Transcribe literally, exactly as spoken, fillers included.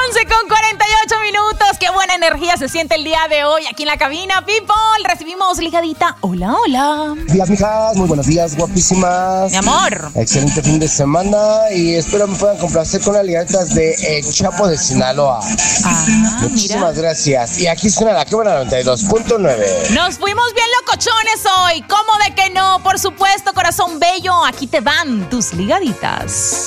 once con cuarenta y ocho minutos. Qué buena energía se siente el día de hoy aquí en la cabina, people. Recibimos ligadita. Hola, hola. Buenos días, mijas. Muy buenos días, guapísimas. Mi amor. Excelente fin de semana y espero me puedan complacer con las ligaditas de El Chapo de Sinaloa. Ah, Muchísimas mira. gracias. Y aquí suena la cámara noventa y dos punto nueve. Nos fuimos bien locochones hoy. ¿Cómo de que no? Por supuesto, corazón bello. Aquí te van tus ligaditas.